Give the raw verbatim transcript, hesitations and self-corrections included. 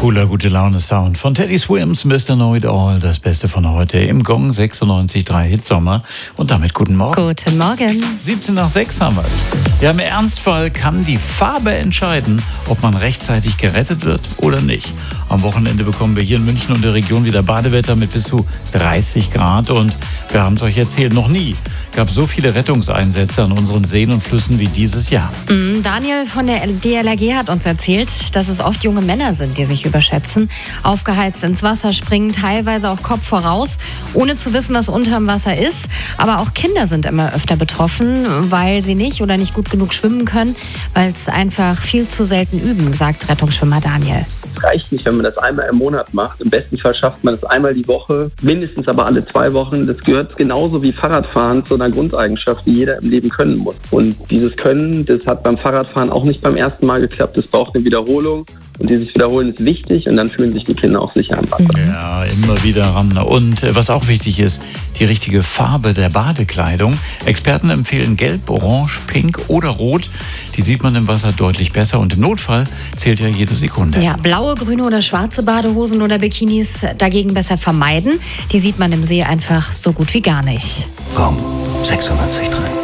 Cooler, gute Laune-Sound von Teddy Swims, Mister Know It All, das Beste von heute im Gong sechsundneunzig Komma drei Hit Sommer. Und damit guten Morgen. Guten Morgen. siebzehn nach sechs haben wir es. Ja, im Ernstfall kann die Farbe entscheiden, ob man rechtzeitig gerettet wird oder nicht. Am Wochenende bekommen wir hier in München und der Region wieder Badewetter mit bis zu dreißig Grad. Und wir haben es euch erzählt, noch nie gab es so viele Rettungseinsätze an unseren Seen und Flüssen wie dieses Jahr. Mm, Daniel von der D L R G hat uns erzählt, dass es oft junge Männer sind, die sich überschätzen, aufgeheizt ins Wasser springen, teilweise auch Kopf voraus, ohne zu wissen, was unterm Wasser ist. Aber auch Kinder sind immer öfter betroffen, weil sie nicht oder nicht gut genug schwimmen können, weil es einfach viel zu selten üben, sagt Rettungsschwimmer Daniel. Es reicht nicht, wenn man das einmal im Monat macht. Im besten Fall schafft man es einmal die Woche, mindestens aber alle zwei Wochen. Das gehört genauso wie Fahrradfahren zu einer Grundeigenschaft, die jeder im Leben können muss. Und dieses Können, das hat beim Fahrradfahren auch nicht beim ersten Mal geklappt. Das braucht eine Wiederholung. Und dieses Wiederholen ist wichtig und dann fühlen sich die Kinder auch sicher am Wasser. Ja, immer wieder ran. Und äh, was auch wichtig ist, die richtige Farbe der Badekleidung. Experten empfehlen Gelb, Orange, Pink oder Rot. Die sieht man im Wasser deutlich besser und im Notfall zählt ja jede Sekunde. Ja, blaue, grüne oder schwarze Badehosen oder Bikinis dagegen besser vermeiden. Die sieht man im See einfach so gut wie gar nicht. Gong sechsundneunzig Komma drei.